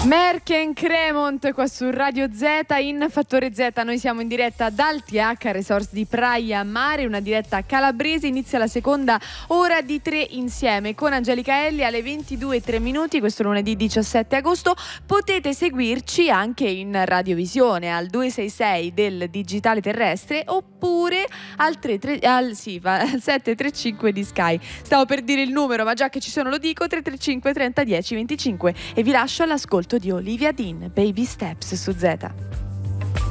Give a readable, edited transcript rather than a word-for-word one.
Merck Cremont qua su Radio Z in Fattore Z. Noi siamo in diretta dal TH Resorts di Praia Mare, una diretta calabrese. Inizia la seconda ora di 3 insieme con Angelica Elli alle 22:03. Questo lunedì 17 agosto. Potete seguirci anche in radiovisione al 266 del digitale terrestre oppure al 735 di Sky. Stavo per dire il numero, ma già che ci sono lo dico: 335 30 10 25. E vi lascio all'ascolto di Olivia Dean, Baby Steps su Z.